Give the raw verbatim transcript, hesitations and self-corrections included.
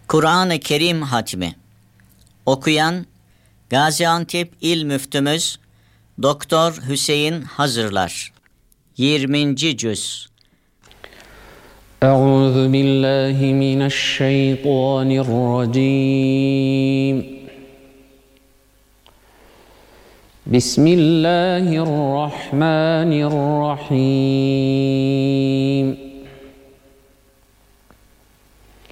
Kur'an-ı Kerim hatmi. Okuyan Gaziantep İl Müftümüz Doktor Hüseyin Hazırlar. yirminci cüz. Euzu billahi mineşşeytanirracim. Bismillahirrahmanirrahim.